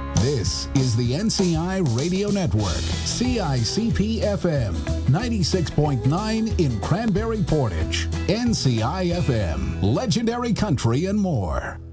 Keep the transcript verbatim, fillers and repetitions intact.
This is the N C I Radio Network, C I C P F M, ninety-six point nine in Cranberry Portage, N C I F M, Legendary Country and more.